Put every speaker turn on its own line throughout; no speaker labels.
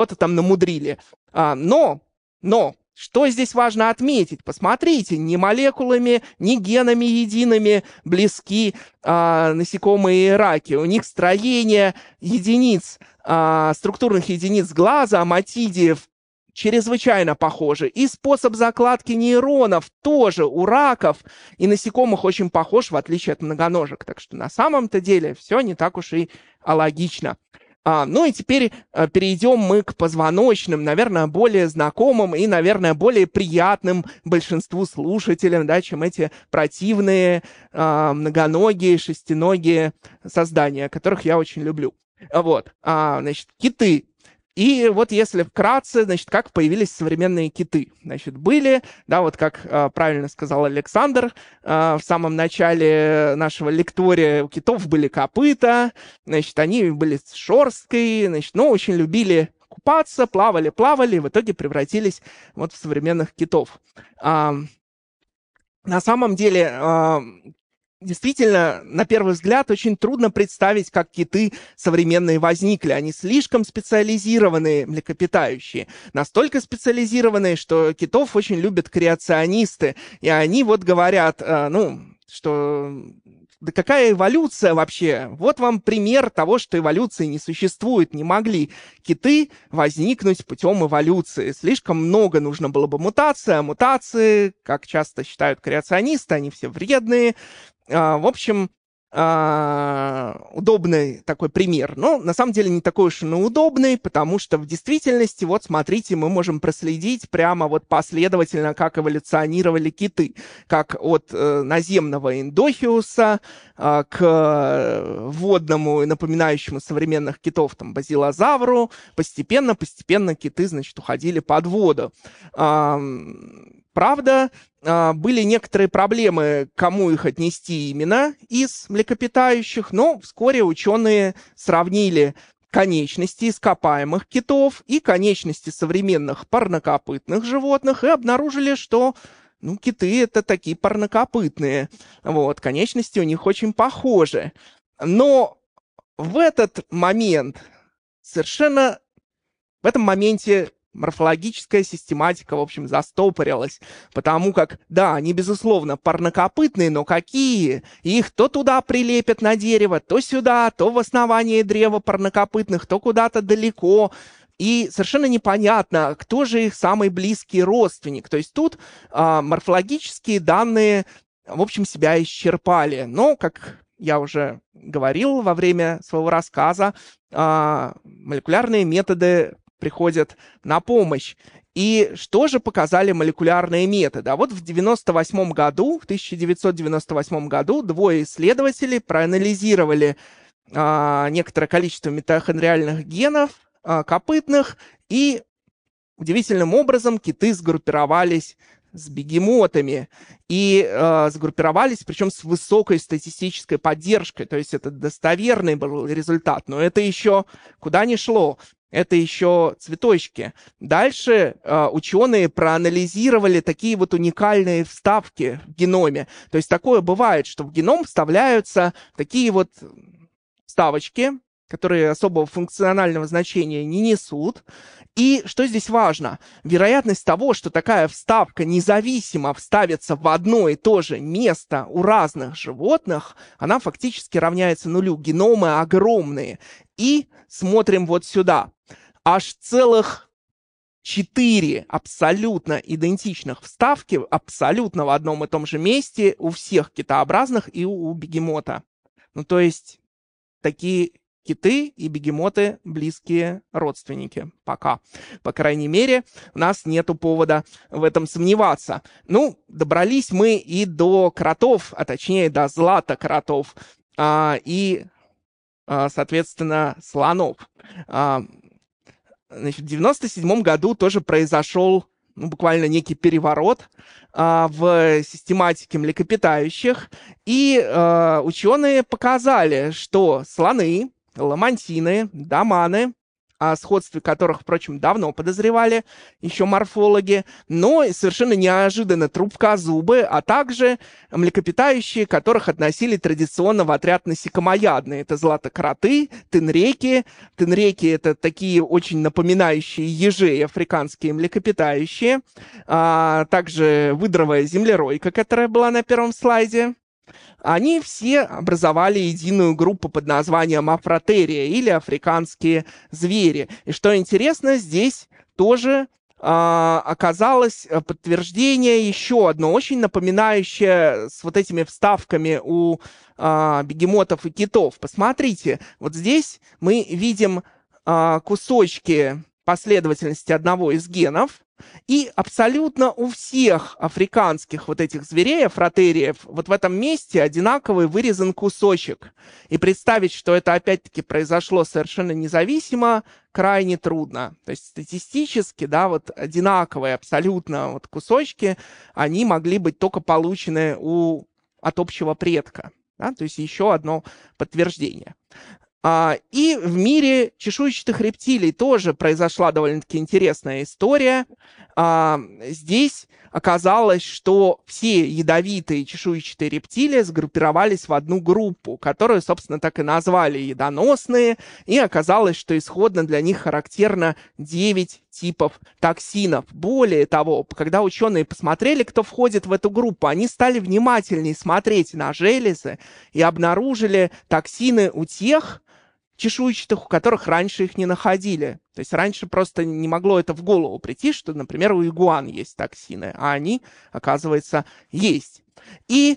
что-то там намудрили. Но, что здесь важно отметить? Посмотрите, ни молекулами, ни генами едиными близки насекомые и раки. У них строение единиц, структурных единиц глаза, аматидиев, чрезвычайно похожи. И способ закладки нейронов тоже у раков и насекомых очень похож, в отличие от многоножек. Так что на самом-то деле все не так уж и логично. Ну и теперь перейдем мы к позвоночным, наверное, более знакомым и, наверное, более приятным большинству слушателям, да, чем эти противные многоногие, шестиногие создания, которых я очень люблю. Вот, значит, киты. И вот если вкратце, значит, как появились современные киты. Значит, были, да, вот как правильно сказал Александр, в самом начале нашего лектория у китов были копыта, значит, они были с шерсткой, значит, ну, очень любили купаться, плавали, и в итоге превратились вот в современных китов. На самом деле, действительно, на первый взгляд, очень трудно представить, как киты современные возникли. Они слишком специализированные млекопитающие. Настолько специализированные, что китов очень любят креационисты. И они вот говорят, что... Да какая эволюция вообще? Вот вам пример того, что эволюции не существует. Не могли киты возникнуть путем эволюции. Слишком много нужно было бы мутаций, а мутации, как часто считают креационисты, они все вредные. В общем, удобный такой пример. Но на самом деле не такой уж и удобный, потому что в действительности, вот смотрите, мы можем проследить прямо вот последовательно, как эволюционировали киты. Как от наземного эндохиуса к водному, напоминающему современных китов, там, базилозавру. Постепенно киты, значит, уходили под воду. Правда, были некоторые проблемы, кому их отнести именно из млекопитающих, но вскоре ученые сравнили конечности ископаемых китов и конечности современных парнокопытных животных и обнаружили, что киты — это такие парнокопытные. Вот, конечности у них очень похожи. Но в этом моменте морфологическая систематика, в общем, застопорилась, потому как, да, они, безусловно, парнокопытные, но какие? Их то туда прилепят на дерево, то сюда, то в основании древа парнокопытных, то куда-то далеко, и совершенно непонятно, кто же их самый близкий родственник. То есть тут морфологические данные, в общем, себя исчерпали. Но, как я уже говорил во время своего рассказа, молекулярные методы приходят на помощь. И что же показали молекулярные методы? А вот в 1998 году двое исследователей проанализировали некоторое количество митохондриальных генов копытных, и удивительным образом киты сгруппировались с бегемотами. И сгруппировались, причем с высокой статистической поддержкой. То есть это достоверный был результат. Но это еще куда ни шло. Это еще цветочки. Дальше ученые проанализировали такие вот уникальные вставки в геноме. То есть такое бывает, что в геном вставляются такие вот вставочки, которые особого функционального значения не несут. И что здесь важно? Вероятность того, что такая вставка независимо вставится в одно и то же место у разных животных, она фактически равняется нулю. Геномы огромные. И смотрим вот сюда. Аж целых 4 абсолютно идентичных вставки, абсолютно в одном и том же месте у всех китообразных и у бегемота. То есть такие киты и бегемоты — близкие родственники. Пока. По крайней мере, у нас нету повода в этом сомневаться. Добрались мы и до кротов, а точнее до златокротов и, соответственно, слонов. Значит, в 1997 году тоже произошел буквально некий переворот в систематике млекопитающих, и ученые показали, что слоны, ламантины, доманы, о сходстве которых, впрочем, давно подозревали еще морфологи, но совершенно неожиданно трубкозубы, а также млекопитающие, которых относили традиционно в отряд насекомоядные. Это златокроты, тенреки. Тенреки — это такие очень напоминающие ежей африканские млекопитающие. Также выдровая землеройка, которая была на первом слайде. Они все образовали единую группу под названием афротерия, или африканские звери. И что интересно, здесь тоже оказалось подтверждение еще одно, очень напоминающее с вот этими вставками у бегемотов и китов. Посмотрите, вот здесь мы видим кусочки последовательности одного из генов, и абсолютно у всех африканских вот этих зверей, афротериев, вот в этом месте одинаковый вырезан кусочек. И представить, что это опять-таки произошло совершенно независимо, крайне трудно. То есть статистически, да, вот одинаковые абсолютно вот кусочки, они могли быть только получены от общего предка. Да? То есть еще одно подтверждение. И в мире чешуйчатых рептилий тоже произошла довольно-таки интересная история. Здесь оказалось, что все ядовитые чешуйчатые рептилии сгруппировались в одну группу, которую, собственно, так и назвали ядоносные, и оказалось, что исходно для них характерно 9 типов токсинов. Более того, когда ученые посмотрели, кто входит в эту группу, они стали внимательнее смотреть на железы и обнаружили токсины у тех чешуйчатых, у которых раньше их не находили. То есть раньше просто не могло это в голову прийти, что, например, у игуан есть токсины, а они, оказывается, есть. И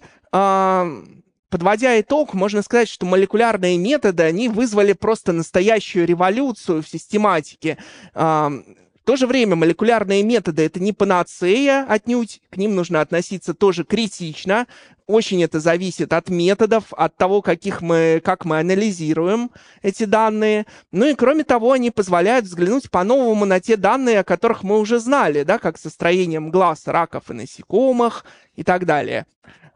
подводя итог, можно сказать, что молекулярные методы, они вызвали просто настоящую революцию в систематике. В то же время молекулярные методы — это не панацея отнюдь, к ним нужно относиться тоже критично. Очень это зависит от методов, от того, как мы анализируем эти данные. Ну и кроме того, они позволяют взглянуть по-новому на те данные, о которых мы уже знали, да, как со строением глаз раков и насекомых и так далее.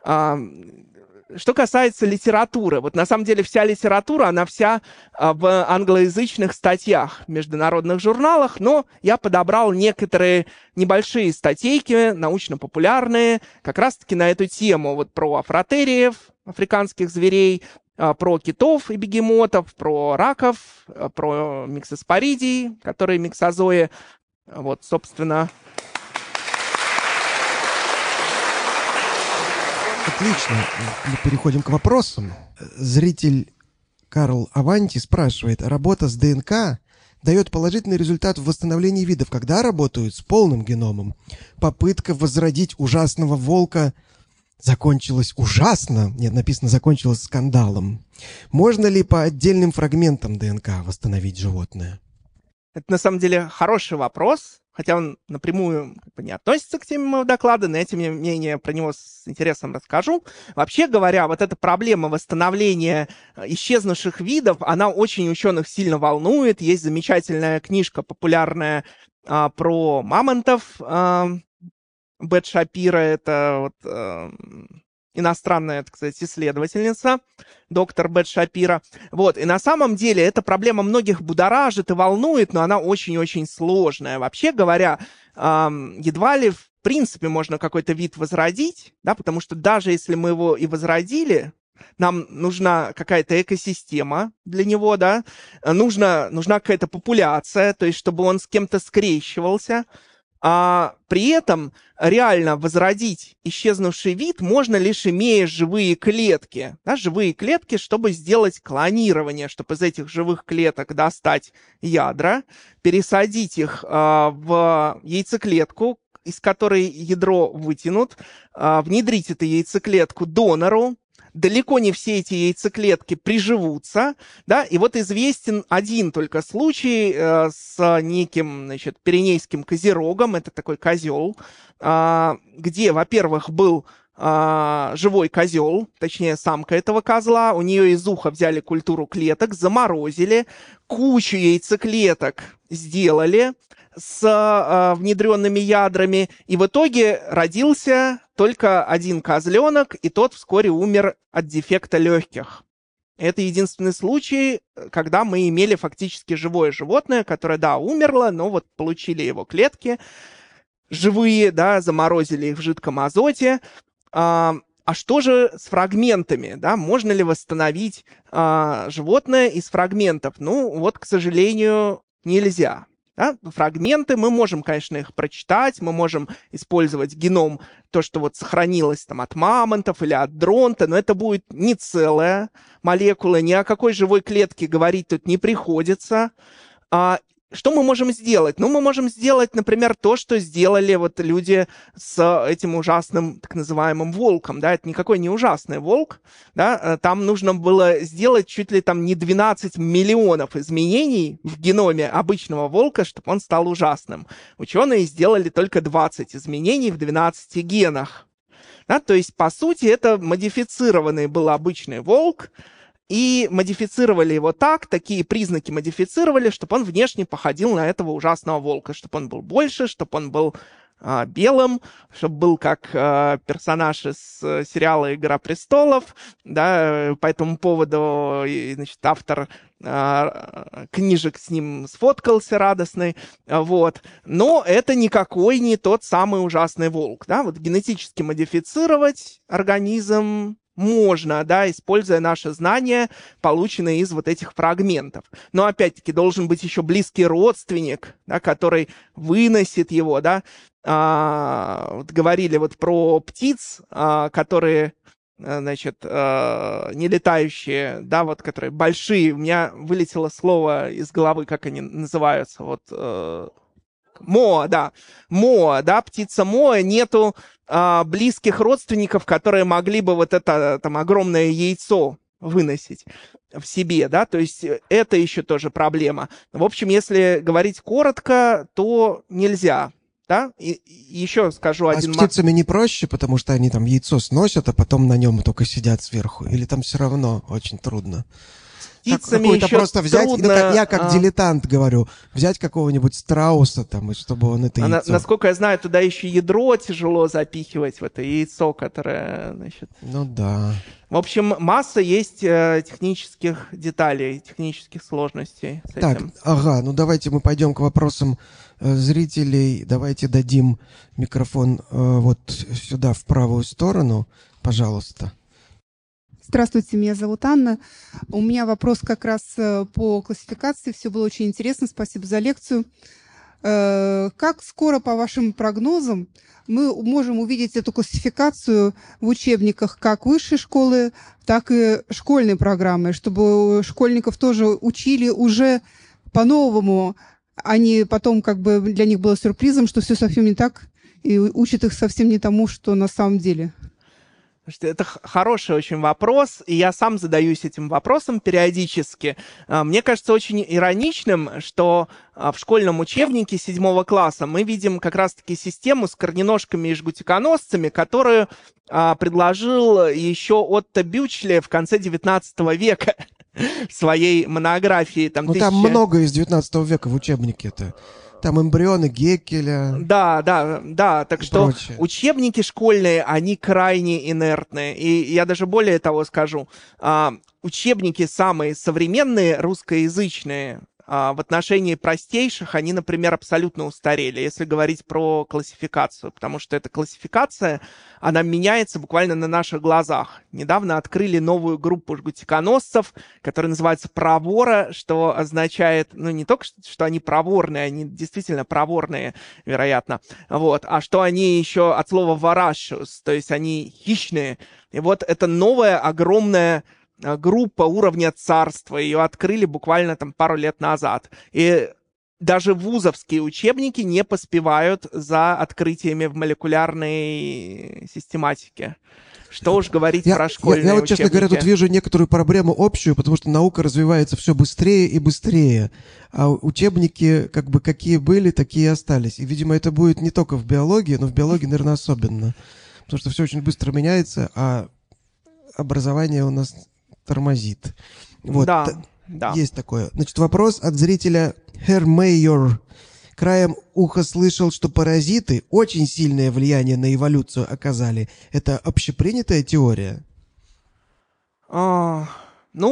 Что касается литературы, вот на самом деле вся литература, она вся в англоязычных статьях в международных журналах, но я подобрал некоторые небольшие статейки, научно-популярные, как раз-таки на эту тему, вот про афротериев, африканских зверей, про китов и бегемотов, про раков, про миксоспоридий, которые миксозои. Вот, собственно...
Отлично. Мы переходим к вопросам. Зритель Карл Аванти спрашивает, работа с ДНК дает положительный результат в восстановлении видов, когда работают с полным геномом. Попытка возродить ужасного волка закончилась ужасно. Нет, написано, закончилась скандалом. Можно ли по отдельным фрагментам ДНК восстановить животное?
Это на самом деле хороший вопрос, хотя он напрямую не относится к теме моего доклада, но я, тем не менее, про него с интересом расскажу. Вообще говоря, вот эта проблема восстановления исчезнувших видов, она очень ученых сильно волнует. Есть замечательная книжка популярная про мамонтов. Бет Шапира — это вот иностранная, так сказать, исследовательница, доктор Бет Шапира. Вот. И на самом деле эта проблема многих будоражит и волнует, но она очень-очень сложная. Вообще говоря, едва ли в принципе можно какой-то вид возродить, да, потому что даже если мы его и возродили, нам нужна какая-то экосистема для него, да, нужна какая-то популяция, то есть чтобы он с кем-то скрещивался. А при этом реально возродить исчезнувший вид можно лишь имея живые клетки. Да, живые клетки, чтобы сделать клонирование, чтобы из этих живых клеток достать ядра, пересадить их в яйцеклетку, из которой ядро вытянут, внедрить эту яйцеклетку донору. Далеко не все эти яйцеклетки приживутся, да, и вот известен один только случай с неким, значит, пиренейским козерогом, это такой козел, где, во-первых, был живой козел, точнее, самка этого козла, у нее из уха взяли культуру клеток, заморозили, кучу яйцеклеток сделали с внедренными ядрами, и в итоге родился только один козленок, и тот вскоре умер от дефекта легких. Это единственный случай, когда мы имели фактически живое животное, которое, да, умерло, но вот получили его клетки живые, да, заморозили их в жидком азоте. А что же с фрагментами, да? Можно ли восстановить животное из фрагментов? Ну, вот, к сожалению, нельзя. Да? Фрагменты, мы можем, конечно, их прочитать, мы можем использовать геном, то, что вот сохранилось там от мамонтов или от дронта, но это будет не целая молекула, ни о какой живой клетке говорить тут не приходится. Что мы можем сделать? Ну, мы можем сделать, например, то, что сделали вот люди с этим ужасным так называемым волком, да, это никакой не ужасный волк, да, там нужно было сделать чуть ли там не 12 миллионов изменений в геноме обычного волка, чтобы он стал ужасным. Ученые сделали только 20 изменений в 12 генах. Да, то есть, по сути, это модифицированный был обычный волк, и модифицировали его так, такие признаки модифицировали, чтобы он внешне походил на этого ужасного волка, чтобы он был больше, чтобы он был белым, чтобы был как персонаж из сериала «Игра престолов». Да, по этому поводу, значит, автор книжек с ним сфоткался радостный. Вот. Но это никакой не тот самый ужасный волк. Да? Вот генетически модифицировать организм можно, да, используя наши знания, полученные из вот этих фрагментов. Но, опять-таки, должен быть еще близкий родственник, да, который выносит его, да. Вот говорили вот про птиц, которые, значит, не летающие, да, вот, которые большие. У меня вылетело слово из головы, как они называются, вот... Моа, да, птица Моа, нету близких родственников, которые могли бы вот это там огромное яйцо выносить в себе, да, то есть это еще тоже проблема. В общем, если говорить коротко, то нельзя, да, и еще скажу один...
А с птицами не проще, потому что они там яйцо сносят, а потом на нем только сидят сверху, или там все равно очень трудно?
Птицами еще
просто взять,
трудно...
я как дилетант говорю, взять какого-нибудь страуса там, и чтобы он это яйцо...
Насколько я знаю, туда еще ядро тяжело запихивать в это яйцо, которое, значит...
Ну да.
В общем, масса есть технических деталей, технических сложностей с
так,
этим.
Ага, ну давайте мы пойдем к вопросам зрителей. Давайте дадим микрофон вот сюда, в правую сторону, пожалуйста.
Здравствуйте, меня зовут Анна. У меня вопрос как раз по классификации. Все было очень интересно. Спасибо за лекцию. Как скоро, по вашим прогнозам, мы можем увидеть эту классификацию в учебниках как высшей школы, так и школьной программы, чтобы школьников тоже учили уже по-новому, а не потом как бы для них было сюрпризом, что все совсем не так, и учат их совсем не тому, что на самом деле?
Это хороший очень вопрос, и я сам задаюсь этим вопросом периодически. Мне кажется очень ироничным, что в школьном учебнике 7 класса мы видим как раз-таки систему с корненожками и жгутиконосцами, которую предложил еще Отто Бючле в конце 19 века в своей монографии. Там
много из 19 века в учебнике-то. Там эмбрионы Геккеля.
Да. Так что
прочее.
Учебники школьные, они крайне инертные. И я даже более того скажу. Учебники самые современные, русскоязычные, в отношении простейших, они, например, абсолютно устарели, если говорить про классификацию, потому что эта классификация, она меняется буквально на наших глазах. Недавно открыли новую группу жгутиконосцев, которая называется провора, что означает, ну, не только, что они проворные, они действительно проворные, вероятно, вот, а что они еще от слова voracious, то есть они хищные. И вот это новая огромная группа уровня царства. Ее открыли буквально там пару лет назад. И даже вузовские учебники не поспевают за открытиями в молекулярной систематике. Что уж говорить про школьные
я вот,
учебники.
честно говоря, тут вижу некоторую проблему общую, потому что наука развивается все быстрее и быстрее. А учебники, как бы, какие были, такие и остались. И, видимо, это будет не только в биологии, но в биологии, наверное, особенно. Потому что все очень быстро меняется, а образование у нас тормозит. Вот.
Да.
Есть такое. Значит, вопрос от зрителя Herr Mayor. Краем уха слышал, что паразиты очень сильное влияние на эволюцию оказали. Это общепринятая теория?
Ну,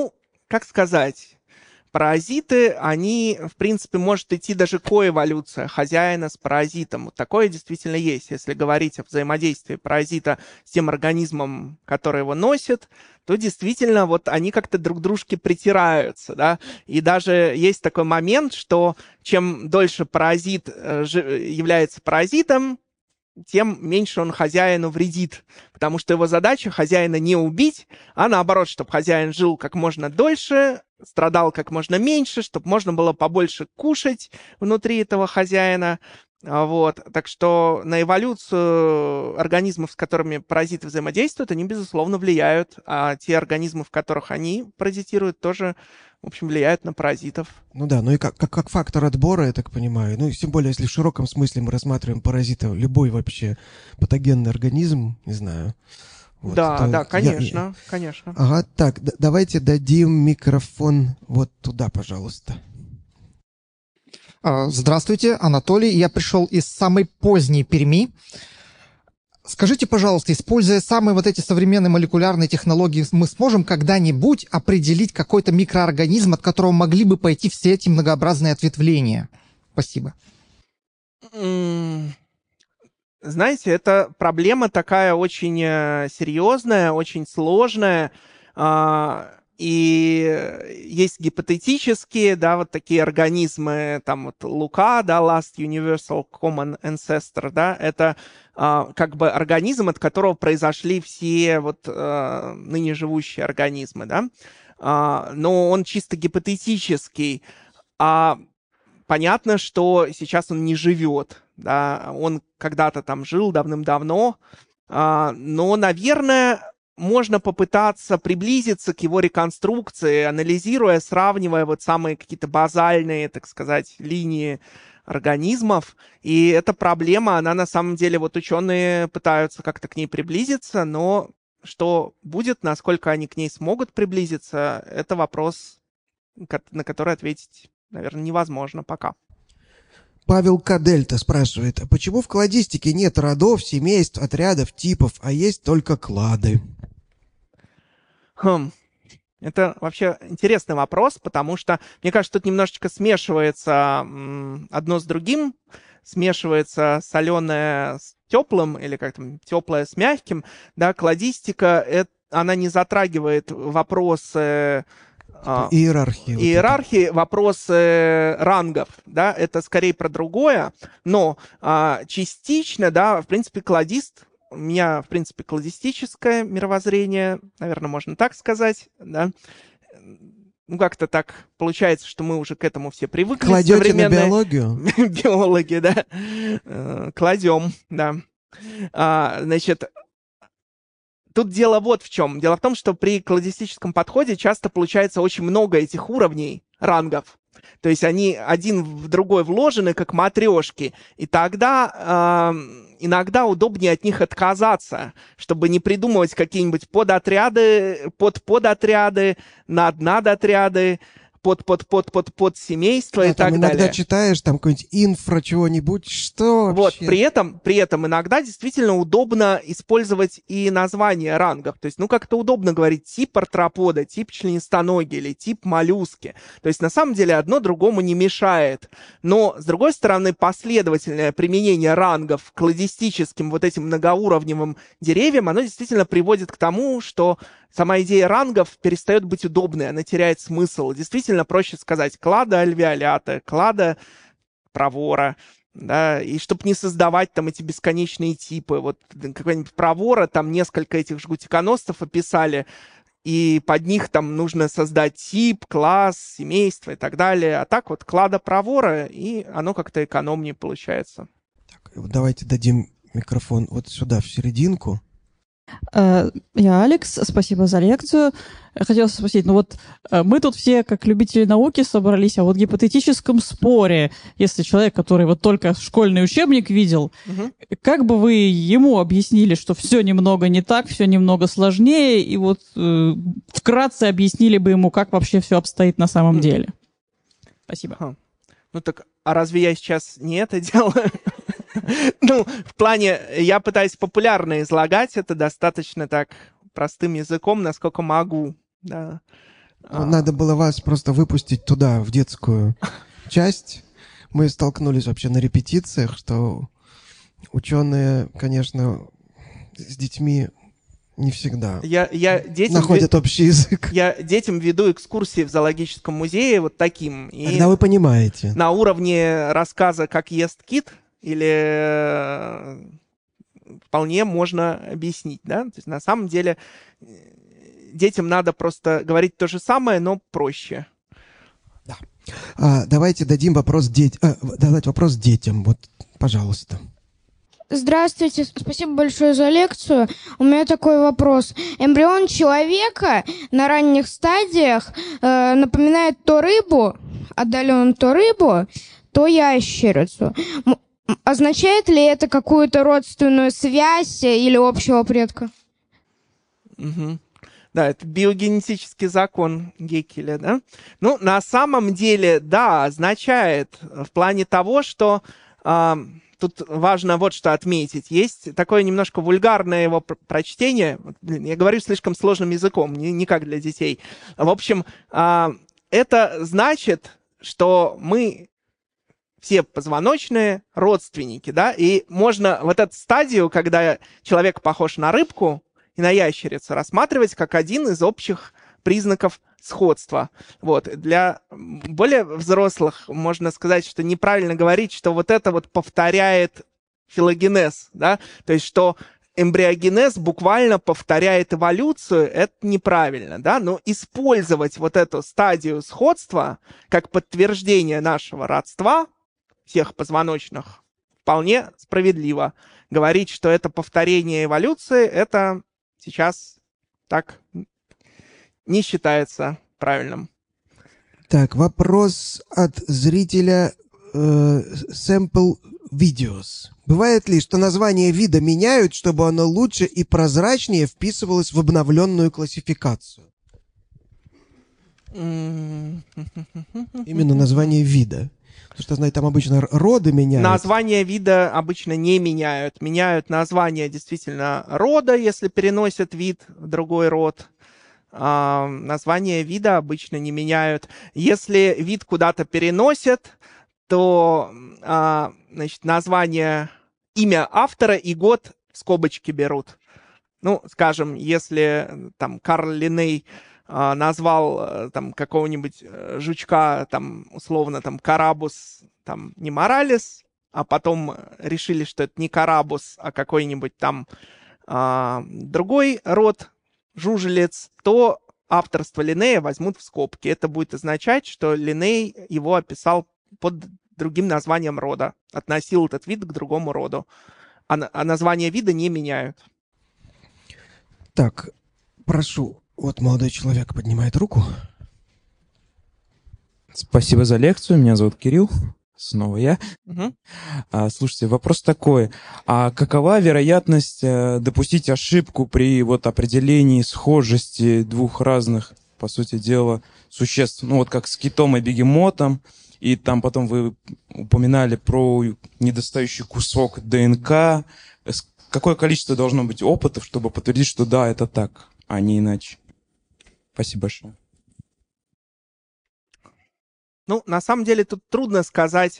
как сказать, паразиты, они, в принципе, может идти даже коэволюция хозяина с паразитом. Вот такое действительно есть. Если говорить о взаимодействии паразита с тем организмом, который его носит, то действительно вот они как-то друг к дружке притираются, да. И даже есть такой момент, что чем дольше паразит является паразитом, тем меньше он хозяину вредит. Потому что его задача хозяина не убить, а наоборот, чтобы хозяин жил как можно дольше, страдал как можно меньше, чтобы можно было побольше кушать внутри этого хозяина. Вот. Так что на эволюцию организмов, с которыми паразиты взаимодействуют, они, безусловно, влияют. А те организмы, в которых они паразитируют, тоже, в общем, влияют на паразитов.
Ну да, ну и как фактор отбора, я так понимаю. Ну, тем более, если в широком смысле мы рассматриваем паразита, любой вообще патогенный организм, не знаю. Вот,
да, конечно, конечно.
Ага, так, давайте дадим микрофон вот туда, пожалуйста.
Здравствуйте, Анатолий. Я пришел из самой поздней Перми. Скажите, пожалуйста, используя самые вот эти современные молекулярные технологии, мы сможем когда-нибудь определить какой-то микроорганизм, от которого могли бы пойти все эти многообразные ответвления? Спасибо.
Знаете, это проблема такая очень серьезная, очень сложная. И есть гипотетические, да, вот такие организмы, там вот Лука, да, Last Universal Common Ancestor, да, это как бы организм, от которого произошли все вот ныне живущие организмы, да, но он чисто гипотетический, а понятно, что сейчас он не живет, да, он когда-то там жил давным-давно, но, наверное, можно попытаться приблизиться к его реконструкции, анализируя, сравнивая вот самые какие-то базальные, так сказать, линии организмов. И эта проблема, она на самом деле, вот ученые пытаются как-то к ней приблизиться, но что будет, насколько они к ней смогут приблизиться, это вопрос, на который ответить, наверное, невозможно пока.
Павел Кадельта спрашивает, а почему в кладистике нет родов, семейств, отрядов, типов, а есть только клады?
Это вообще интересный вопрос, потому что, мне кажется, тут немножечко смешивается одно с другим, смешивается соленое с теплым, или как там, теплое с мягким. Да, кладистика, она не затрагивает вопросы иерархии, вопросы рангов, да, это скорее про другое, но частично, да, в принципе, кладист, у меня, в принципе, кладистическое мировоззрение, наверное, можно так сказать, да. Ну, как-то так получается, что мы уже к этому все привыкли.
Кладете на биологию?
Биологи, да. Кладем, да. Значит, тут дело вот в чем. Дело в том, что при кладистическом подходе часто получается очень много этих уровней, рангов. То есть они один в другой вложены, как матрешки. И тогда иногда удобнее от них отказаться, чтобы не придумывать какие-нибудь подотряды, подотряды, надотряды, подсемейства и так
иногда
далее.
Иногда читаешь там какой-нибудь инфра чего-нибудь, что
вот,
вообще?
При этом иногда действительно удобно использовать и названия рангов. То есть, ну, как-то удобно говорить тип артропода, тип членистоногий или тип моллюски. То есть, на самом деле, одно другому не мешает. Но, с другой стороны, последовательное применение рангов к кладистическим вот этим многоуровневым деревьям, оно действительно приводит к тому, что сама идея рангов перестает быть удобной, она теряет смысл. Действительно проще сказать клада альвеолята, клада провора, да, и чтобы не создавать там эти бесконечные типы. Вот какая-нибудь провора, там несколько этих жгутиконосцев описали, и под них там нужно создать тип, класс, семейство и так далее. А так вот клада провора, и оно как-то экономнее получается.
Так, давайте дадим микрофон вот сюда, в серединку.
Я Алекс, спасибо за лекцию. Хотела спросить, ну вот мы тут все как любители науки собрались, а вот в гипотетическом споре, если человек, который вот только школьный учебник видел, как бы вы ему объяснили, что все немного не так, все немного сложнее, и вот вкратце объяснили бы ему, как вообще все обстоит на самом деле? Спасибо.
Ну так, а разве я сейчас не это делаю? Ну, в плане, я пытаюсь популярно излагать это достаточно так простым языком, насколько могу, да.
Надо было вас просто выпустить туда, в детскую часть. Мы столкнулись вообще на репетициях, что ученые, конечно, с детьми не всегда
Я детям
находят общий язык.
Я детям веду экскурсии в зоологическом музее вот таким. И
Когда вы понимаете.
на уровне рассказа «Как ест кит» вполне можно объяснить, да? То есть на самом деле детям надо просто говорить то же самое, но проще.
Давайте дадим задать вопрос детям. Вот, пожалуйста.
Здравствуйте, спасибо большое за лекцию. У меня такой вопрос. Эмбрион человека на ранних стадиях напоминает то рыбу, отдаленно то рыбу, то ящерицу. Означает ли это какую-то родственную связь или общего предка?
Угу. Да, это биогенетический закон Геккеля, да? Ну, на самом деле, да, означает в плане того, что тут важно вот что отметить. Есть такое немножко вульгарное его прочтение. Я говорю слишком сложным языком, не как для детей. В общем, это значит, что мы все позвоночные родственники, да, и можно вот эту стадию, когда человек похож на рыбку и на ящерицу, рассматривать как один из общих признаков сходства. Вот. Для более взрослых можно сказать, что неправильно говорить, что вот это вот повторяет филогенез, да, то есть что эмбриогенез буквально повторяет эволюцию, это неправильно, да, но использовать вот эту стадию сходства как подтверждение нашего родства всех позвоночных вполне справедливо. Говорить, что это повторение эволюции, это сейчас так не считается правильным.
Так, вопрос от зрителя Sample Videos. Бывает ли, что название вида меняют, чтобы оно лучше и прозрачнее вписывалось в обновленную классификацию? Именно название вида. Потому что, знаете, там обычно роды меняют.
Название вида обычно не меняют. Меняют название действительно рода, если переносят вид в другой род. Название вида обычно не меняют. Если вид куда-то переносят, то значит, название, имя автора и год в скобочки берут. Ну, скажем, если там Карл Линней назвал там какого-нибудь жучка, там, условно, там, Карабус, там, не Моралес, а потом решили, что это не Карабус, а какой-нибудь там другой род, жужелец, то авторство Линнея возьмут в скобки. Это будет означать, что Линней его описал под другим названием рода, относил этот вид к другому роду. А название вида не меняют.
Так, прошу. Вот молодой человек поднимает руку.
Спасибо за лекцию. Меня зовут Кирилл. Снова я.
Угу.
Слушайте, вопрос такой. А какова вероятность допустить ошибку при вот определении схожести двух разных, по сути дела, существ? Ну вот как с китом и бегемотом. И там потом вы упоминали про недостающий кусок ДНК. Какое количество должно быть опытов, чтобы подтвердить, что да, это так, а не иначе? Спасибо большое.
Ну, на самом деле, тут трудно сказать,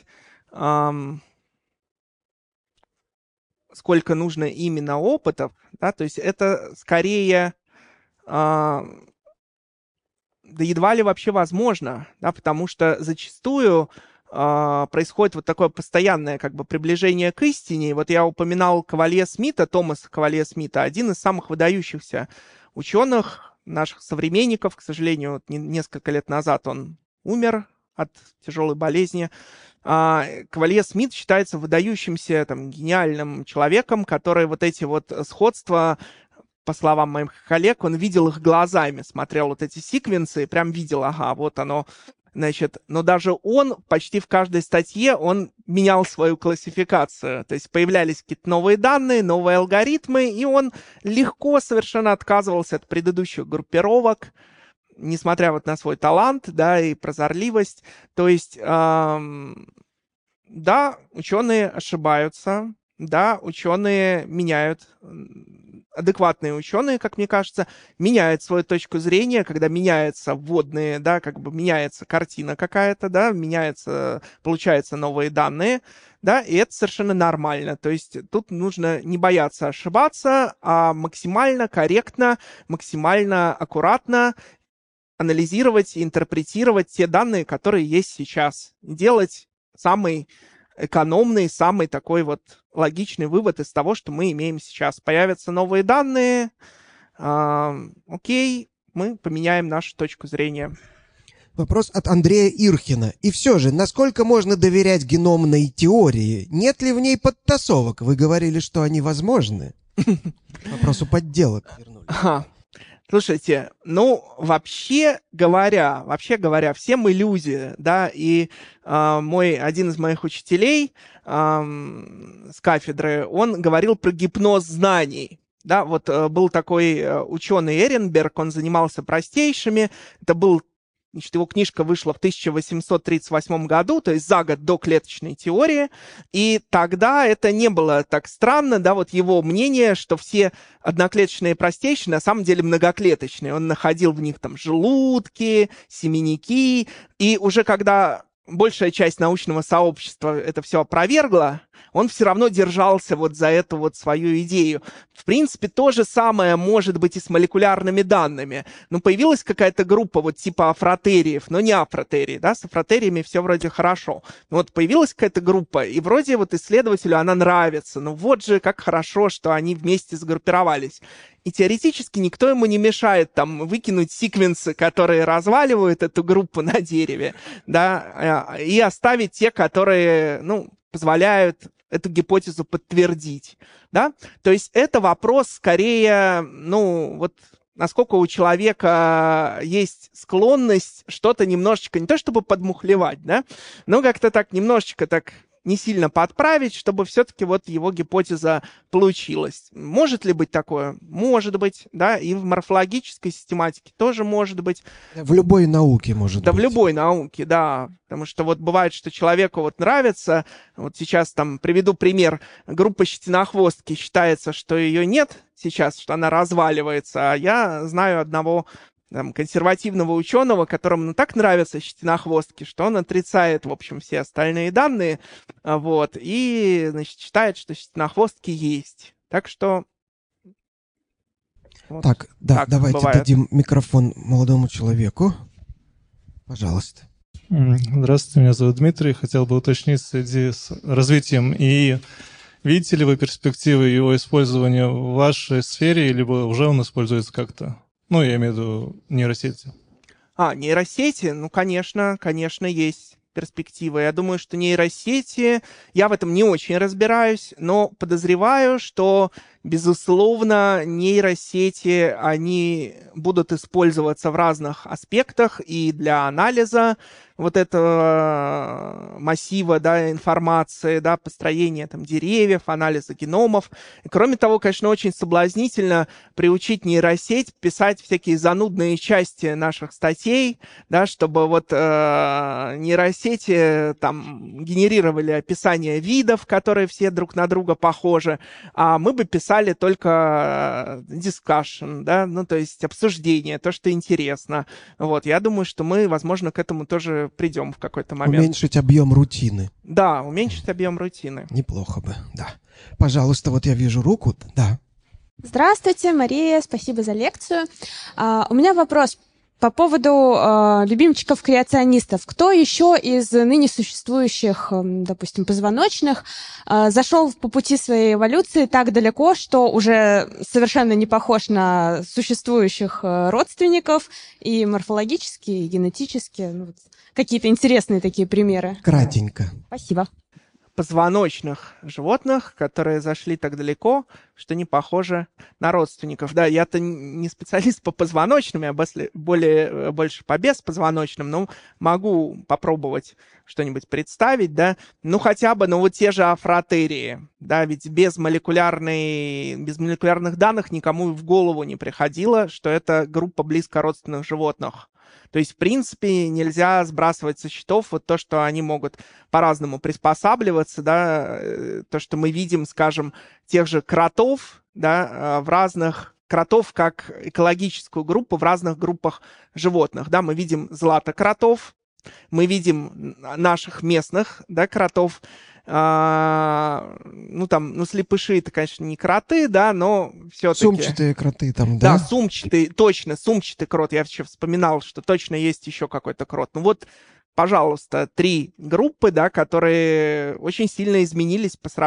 сколько нужно именно опытов, да, то есть это скорее, да едва ли вообще возможно, да, потому что зачастую происходит вот такое постоянное как бы приближение к истине. Вот я упоминал Кавалье-Смита, Томаса Кавалье-Смита, один из самых выдающихся ученых, наших современников, к сожалению, вот несколько лет назад он умер от тяжелой болезни. Кавалье-Смит считается выдающимся, там, гениальным человеком, который вот эти вот сходства, по словам моих коллег, он видел их глазами, смотрел вот эти секвенсы, и прям видел, ага, вот оно, значит, но даже он почти в каждой статье, он менял свою классификацию, то есть появлялись какие-то новые данные, новые алгоритмы, и он легко совершенно отказывался от предыдущих группировок, несмотря вот на свой талант, да, и прозорливость. То есть, да, ученые ошибаются, да, ученые меняют адекватные ученые, как мне кажется, меняют свою точку зрения, когда меняются вводные, да, как бы меняется картина какая-то, да, меняется, получаются новые данные, да, и это совершенно нормально. То есть тут нужно не бояться ошибаться, а максимально корректно, максимально аккуратно анализировать и интерпретировать те данные, которые есть сейчас. Делать самый экономный, самый такой вот логичный вывод из того, что мы имеем сейчас. Появятся новые данные, окей, мы поменяем нашу точку зрения.
Вопрос от Андрея Ирхина. И все же, насколько можно доверять геномной теории? Нет ли в ней подтасовок? Вы говорили, что они возможны. К вопросу подделок вернулись.
Слушайте, ну, вообще говоря, все мы люди, да, и один из моих учителей с кафедры, он говорил про гипноз знаний. Да, вот был такой ученый Эренберг, он занимался простейшими, это был, значит, его книжка вышла в 1838 году, то есть за год до клеточной теории, и тогда это не было так странно, да, вот его мнение, что все одноклеточные простейшие на самом деле многоклеточные. Он находил в них там желудки, семенники, и уже когда большая часть научного сообщества это все опровергла, он все равно держался вот за эту вот свою идею. В принципе, то же самое может быть и с молекулярными данными. Ну, появилась какая-то группа вот типа афротериев, но не афротерии, да, с афротериями все вроде хорошо. Но вот появилась какая-то группа, и вроде вот исследователю она нравится. Ну вот же как хорошо, что они вместе сгруппировались. И теоретически никто ему не мешает там выкинуть секвенсы, которые разваливают эту группу на дереве, да, и оставить те, которые, ну, позволяют эту гипотезу подтвердить, да. То есть это вопрос скорее, ну, вот насколько у человека есть склонность что-то немножечко, не то чтобы подмухлевать, да, но как-то так немножечко так не сильно подправить, чтобы все-таки вот его гипотеза получилась. Может ли быть такое? Может быть, да, и в морфологической систематике тоже может быть.
В любой науке может быть.
Да, в любой науке, да, потому что вот бывает, что человеку вот нравится, вот сейчас там приведу пример, группа щетинохвостки, считается, что ее нет сейчас, что она разваливается, а я знаю одного там консервативного ученого, которому так нравятся щетинохвостки, что он отрицает, в общем, все остальные данные, вот, и, значит, считает, что щетинохвостки есть. Так что...
Вот, так, да, так давайте бывает. Дадим микрофон молодому человеку. Пожалуйста.
Здравствуйте, меня зовут Дмитрий. Хотел бы уточнить в связи с развитием ИИ. Видите ли вы перспективы его использования в вашей сфере, либо уже он используется как-то? Ну, я имею в виду нейросети.
Нейросети? Ну, конечно, есть перспективы. Я думаю, что нейросети, я в этом не очень разбираюсь, но подозреваю, что, безусловно, нейросети, они будут использоваться в разных аспектах и для анализа вот этого массива, да, информации, да, построения там деревьев, анализа геномов. И, кроме того, конечно, очень соблазнительно приучить нейросеть писать всякие занудные части наших статей, да, чтобы вот нейросети там генерировали описание видов, которые все друг на друга похожи, а мы бы писали только discussion, да, ну, то есть обсуждение, то, что интересно. Вот, я думаю, что мы, возможно, к этому тоже придем в какой-то момент.
Уменьшить объем рутины.
Да, уменьшить объем рутины.
Неплохо бы, да. Пожалуйста, вот я вижу руку, да.
Здравствуйте, Мария, спасибо за лекцию. У меня вопрос по поводу любимчиков-креационистов. Кто еще из ныне существующих, допустим, позвоночных зашел по пути своей эволюции так далеко, что уже совершенно не похож на существующих родственников и морфологически, и генетически? Ну, какие-то интересные такие примеры.
Кратенько.
Спасибо.
Позвоночных животных, которые зашли так далеко, что не похожи на родственников. Да, я-то не специалист по позвоночным, я больше по беспозвоночным, но могу попробовать что-нибудь представить, да. Ну, хотя бы, ну, вот те же афротерии, да, ведь без молекулярных данных никому в голову не приходило, что это группа близкородственных животных. То есть, в принципе, нельзя сбрасывать со счетов вот то, что они могут по-разному приспосабливаться, да, то, что мы видим, скажем, тех же кротов, да, в разных кротов как экологическую группу в разных группах животных. Да, мы видим златокротов, мы видим наших местных, да, кротов. Слепыши — это, конечно, не кроты, да, но все-таки...
Сумчатые кроты там, да?
Да, сумчатый крот. Я еще вспоминал, что точно есть еще какой-то крот. Ну вот, пожалуйста, 3 группы, да, которые очень сильно изменились по сравнению